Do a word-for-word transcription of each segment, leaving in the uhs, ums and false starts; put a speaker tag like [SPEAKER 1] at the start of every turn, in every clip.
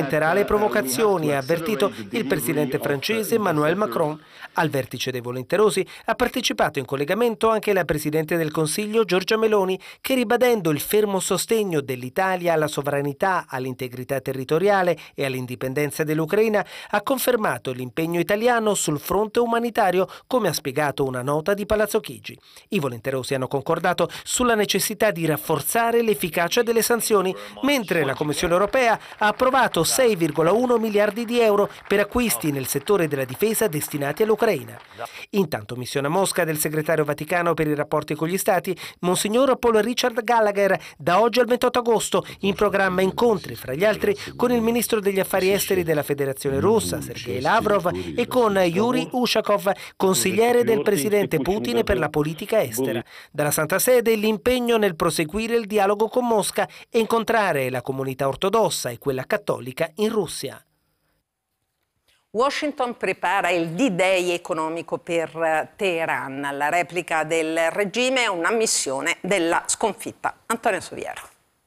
[SPEAKER 1] limiterà le provocazioni, ha avvertito il presidente francese Emmanuel Macron. Al vertice dei volenterosi ha partecipato in collegamento anche la presidente del Consiglio Giorgia Meloni, che ribadendo il fermo sostegno dell'Italia alla sovranità, all'integrità territoriale e all'indipendenza dell'Ucraina, ha confermato l'impegno italiano sul fronte umanitario, come ha spiegato una nota di Palazzo Chigi. I volenterosi hanno concordato sulla necessità di rafforzare l'efficacia delle sanzioni, mentre la Commissione europea ha approvato sei virgola uno miliardi di euro per acquisti nel settore della difesa destinati all'Ucraina. Intanto, missione a Mosca del segretario Vaticano per i rapporti con gli Stati, Monsignor Paul Richard Gallagher, da oggi al ventotto agosto, in programma incontri, fra gli altri, con il ministro degli affari esteri della Federazione Russa, Sergei Lavrov, e con Yuri Ushakov, consigliere del presidente Putin per la politica estera. Dalla Santa Sede l'impegno nel proseguire il dialogo con Mosca e incontrare la comunità ortodossa e quella cattolica in Russia.
[SPEAKER 2] Washington prepara il D-Day economico per Teheran. La replica del regime è una missione della sconfitta. Antonio Soviero.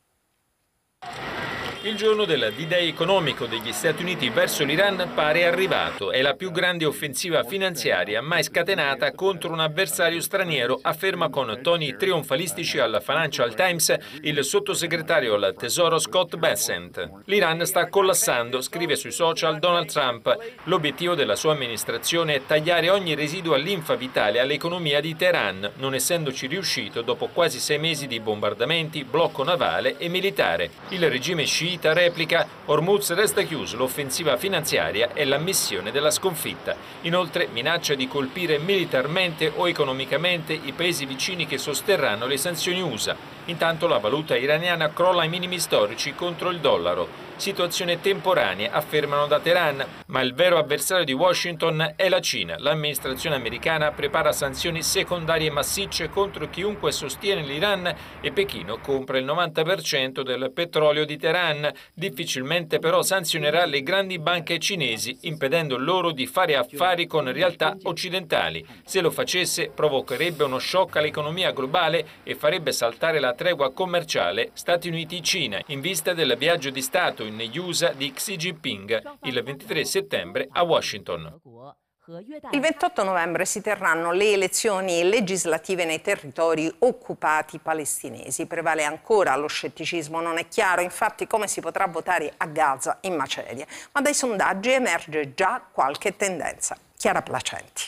[SPEAKER 3] Il giorno del D-Day economico degli Stati Uniti verso l'Iran pare arrivato. È la più grande offensiva finanziaria mai scatenata contro un avversario straniero, afferma con toni trionfalistici al Financial Times il sottosegretario al Tesoro Scott Bessent. L'Iran sta collassando, scrive sui social Donald Trump. L'obiettivo della sua amministrazione è tagliare ogni residuo linfa vitale all'economia di Teheran, non essendoci riuscito dopo quasi sei mesi di bombardamenti, blocco navale e militare. Il regime sciita replica: Hormuz resta chiuso, l'offensiva finanziaria è l'ammissione della sconfitta. Inoltre minaccia di colpire militarmente o economicamente i paesi vicini che sosterranno le sanzioni U S A. Intanto la valuta iraniana crolla ai minimi storici contro il dollaro. Situazione temporanea, affermano da Teheran, ma il vero avversario di Washington è la Cina. L'amministrazione americana prepara sanzioni secondarie massicce contro chiunque sostiene l'Iran e Pechino compra il novanta per cento del petrolio di Teheran. Difficilmente però sanzionerà le grandi banche cinesi, impedendo loro di fare affari con realtà occidentali. Se lo facesse, provocherebbe uno shock all'economia globale e farebbe saltare la tregua commerciale Stati Uniti-Cina in vista del viaggio di Stato negli U S A di Xi Jinping il ventitré settembre a Washington.
[SPEAKER 2] Il ventotto novembre si terranno le elezioni legislative nei territori occupati palestinesi. Prevale ancora lo scetticismo, non è chiaro infatti come si potrà votare a Gaza in macerie, ma dai sondaggi emerge già qualche tendenza. Chiara Placenti.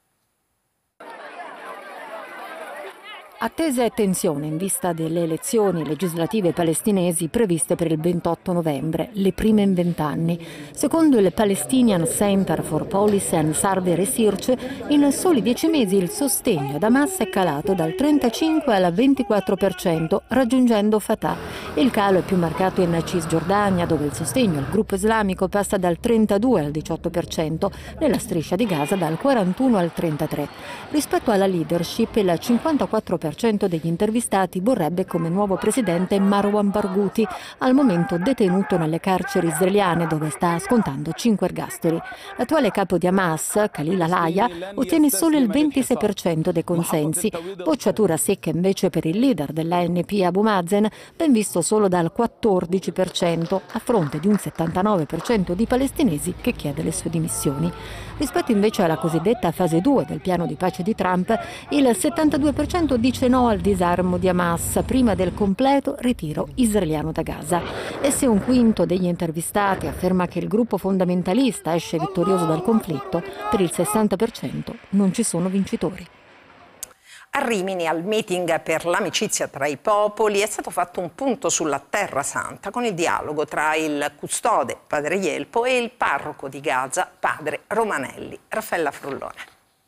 [SPEAKER 4] Attesa e tensione in vista delle elezioni legislative palestinesi previste per il ventotto novembre, le prime in vent'anni. Secondo il Palestinian Center for Policy and Survey Research, in soli dieci mesi il sostegno ad Hamas è calato dal trentacinque al ventiquattro per cento, raggiungendo Fatah. Il calo è più marcato in Cisgiordania, dove il sostegno al gruppo islamico passa dal trentadue al diciotto per cento, nella striscia di Gaza dal quarantuno al trentatré. Rispetto alla leadership, il cinquantaquattro per cento degli intervistati vorrebbe come nuovo presidente Marwan Barghouti, al momento detenuto nelle carceri israeliane dove sta scontando cinque ergastoli. L'attuale capo di Hamas, Khalil al-Hayya, ottiene solo il ventisei per cento dei consensi, bocciatura secca invece per il leader dell'A N P Abu Mazen, ben visto solo dal quattordici per cento, a fronte di un settantanove per cento di palestinesi che chiede le sue dimissioni. Rispetto invece alla cosiddetta fase due del piano di pace di Trump, il settantadue per cento dice no al disarmo di Hamas prima del completo ritiro israeliano da Gaza. E se un quinto degli intervistati afferma che il gruppo fondamentalista esce vittorioso dal conflitto, per il sessanta per cento non ci sono vincitori.
[SPEAKER 2] A Rimini, al meeting per l'amicizia tra i popoli, è stato fatto un punto sulla Terra Santa con il dialogo tra il custode, padre Ielpo, e il parroco di Gaza, padre Romanelli. Raffaella Frullone.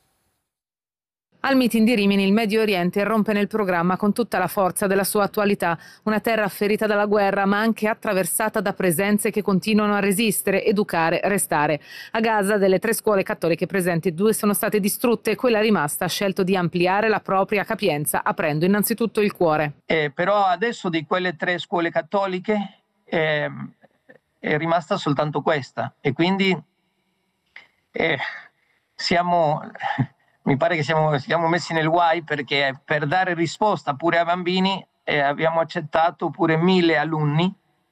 [SPEAKER 5] Al meeting di Rimini il Medio Oriente irrompe nel programma con tutta la forza della sua attualità, una terra ferita dalla guerra ma anche attraversata da presenze che continuano a resistere, educare, restare. A Gaza delle tre scuole cattoliche presenti due sono state distrutte e quella rimasta ha scelto di ampliare la propria capienza aprendo innanzitutto il cuore.
[SPEAKER 6] Eh, però adesso di quelle tre scuole cattoliche eh, è rimasta soltanto questa e quindi eh, siamo... Mi pare che siamo, siamo messi nel guai perché per dare risposta pure ai bambini eh, abbiamo accettato pure mille alunni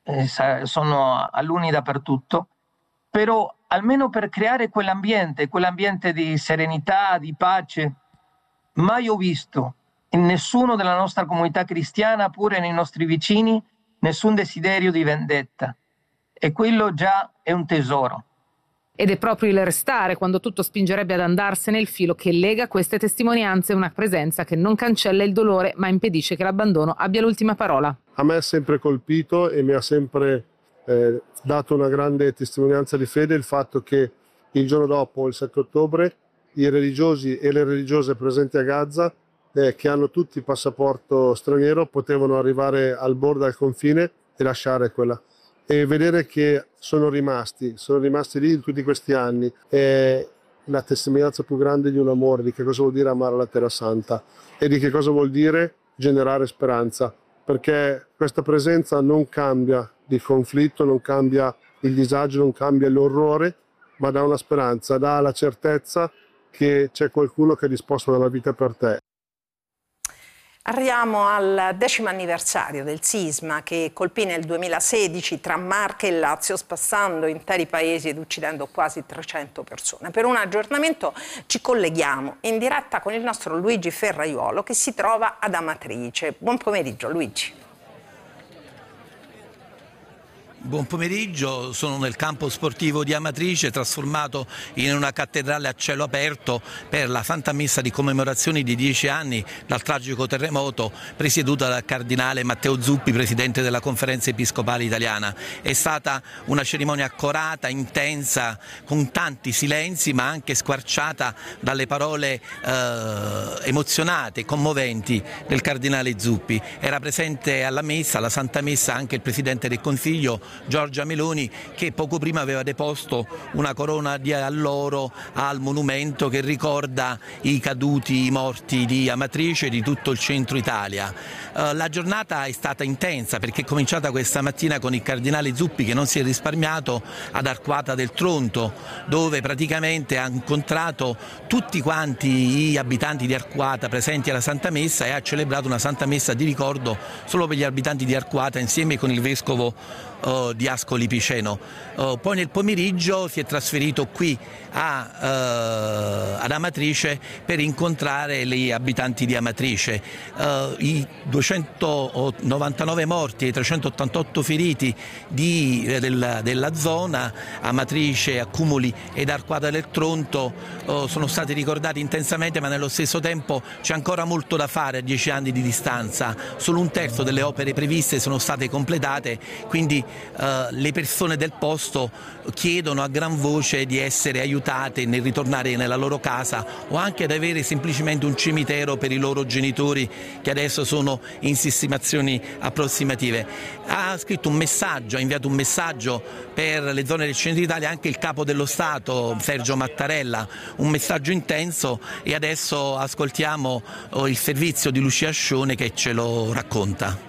[SPEAKER 6] eh, sono alunni dappertutto, però almeno per creare quell'ambiente, quell'ambiente di serenità, di pace, mai ho visto in nessuno della nostra comunità cristiana, pure nei nostri vicini, nessun desiderio di vendetta. E quello già è un tesoro.
[SPEAKER 5] Ed è proprio il restare, quando tutto spingerebbe ad andarsene, il filo che lega queste testimonianze, una presenza che non cancella il dolore ma impedisce che l'abbandono abbia l'ultima parola.
[SPEAKER 7] A me ha sempre colpito e mi ha sempre eh, dato una grande testimonianza di fede il fatto che il giorno dopo, il sette ottobre, i religiosi e le religiose presenti a Gaza, eh, che hanno tutti il passaporto straniero, potevano arrivare al bordo, al confine e lasciare quella. E vedere che sono rimasti, sono rimasti lì in tutti questi anni è la testimonianza più grande di un amore, di che cosa vuol dire amare la Terra Santa e di che cosa vuol dire generare speranza, perché questa presenza non cambia il conflitto, non cambia il disagio, non cambia l'orrore, ma dà una speranza, dà la certezza che c'è qualcuno che è disposto a dare la vita per te.
[SPEAKER 2] Arriviamo al decimo anniversario del sisma che colpì nel duemilasedici tra Marche e Lazio, spassando interi paesi ed uccidendo quasi trecento persone. Per un aggiornamento ci colleghiamo in diretta con il nostro Luigi Ferraiuolo che si trova ad Amatrice. Buon pomeriggio Luigi.
[SPEAKER 8] Buon pomeriggio, sono nel campo sportivo di Amatrice, trasformato in una cattedrale a cielo aperto per la Santa Messa di commemorazione di dieci anni dal tragico terremoto, presieduta dal cardinale Matteo Zuppi, presidente della Conferenza Episcopale Italiana. È stata una cerimonia accorata, intensa, con tanti silenzi, ma anche squarciata dalle parole eh, emozionate, commoventi del cardinale Zuppi. Era presente alla messa, alla Santa Messa, anche il Presidente del Consiglio, Giorgia Meloni, che poco prima aveva deposto una corona di alloro al monumento che ricorda i caduti, i morti di Amatrice e di tutto il centro Italia. Uh, la giornata è stata intensa perché è cominciata questa mattina con il cardinale Zuppi, che non si è risparmiato ad Arquata del Tronto, dove praticamente ha incontrato tutti quanti gli abitanti di Arquata presenti alla Santa Messa e ha celebrato una Santa Messa di ricordo solo per gli abitanti di Arquata insieme con il vescovo Uh, di Ascoli Piceno. Uh, poi nel pomeriggio si è trasferito qui a, uh, ad Amatrice per incontrare gli abitanti di Amatrice. Uh, I duecentonovantanove morti e i trecentottantotto feriti di, eh, della, della zona, Amatrice, Accumuli ed Arquata del Tronto, uh, sono stati ricordati intensamente, ma nello stesso tempo c'è ancora molto da fare a dieci anni di distanza. Solo un terzo delle opere previste sono state completate, quindi Uh, le persone del posto chiedono a gran voce di essere aiutate nel ritornare nella loro casa o anche ad avere semplicemente un cimitero per i loro genitori che adesso sono in sistemazioni approssimative. Ha scritto un messaggio, ha inviato un messaggio per le zone del centro Italia anche il capo dello Stato Sergio Mattarella, un messaggio intenso, e adesso ascoltiamo uh, il servizio di Lucia Ascione che ce lo racconta.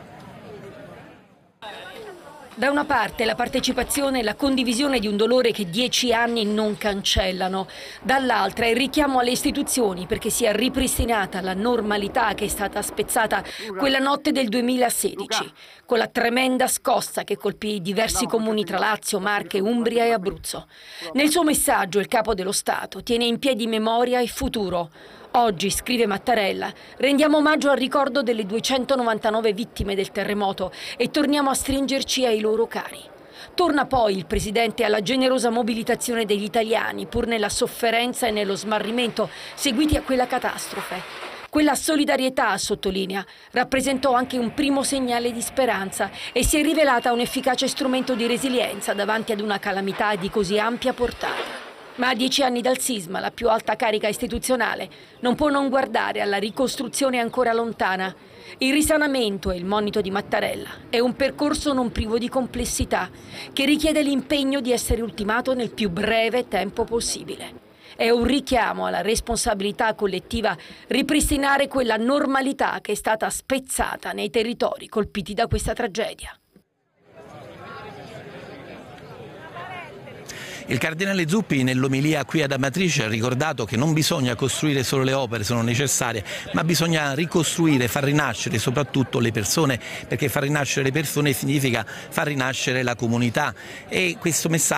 [SPEAKER 9] Da una parte la partecipazione e la condivisione di un dolore che dieci anni non cancellano, dall'altra il richiamo alle istituzioni perché sia ripristinata la normalità che è stata spezzata quella notte del duemilasedici, con la tremenda scossa che colpì diversi comuni tra Lazio, Marche, Umbria e Abruzzo. Nel suo messaggio il Capo dello Stato tiene in piedi memoria e futuro. Oggi, scrive Mattarella, rendiamo omaggio al ricordo delle duecentonovantanove vittime del terremoto e torniamo a stringerci ai loro cari. Torna poi il Presidente alla generosa mobilitazione degli italiani, pur nella sofferenza e nello smarrimento seguiti a quella catastrofe. Quella solidarietà, sottolinea, rappresentò anche un primo segnale di speranza e si è rivelata un efficace strumento di resilienza davanti ad una calamità di così ampia portata. Ma a dieci anni dal sisma, la più alta carica istituzionale non può non guardare alla ricostruzione ancora lontana. Il risanamento, è il monito di Mattarella, è un percorso non privo di complessità, che richiede l'impegno di essere ultimato nel più breve tempo possibile. È un richiamo alla responsabilità collettiva ripristinare quella normalità che è stata spezzata nei territori colpiti da questa tragedia.
[SPEAKER 8] Il cardinale Zuppi nell'omelia qui ad Amatrice ha ricordato che non bisogna costruire solo le opere, sono necessarie, ma bisogna ricostruire, far rinascere soprattutto le persone, perché far rinascere le persone significa far rinascere la comunità, e questo messaggio